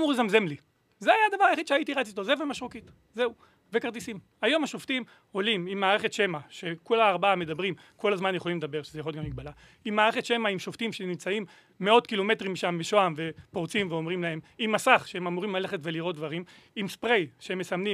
אמור לזמזם לי. זה היה הדבר היחיד שהייתי רץ איתו, זה ומשרוקית, זהו, וכרטיסים. היום השופטים עולים עם מערכת שמע, שכל הארבעה מדברים, כל הזמן יכולים לדבר, שזה יכול להיות גם מגבלה, עם מערכת שמע, עם שופטים שנמצאים מאות קילומטרים משם בשוהם, ופורצים ואומרים להם, עם מסך שהם אמורים ללכת ולראות דברים, עם ספרי שהם מסמנים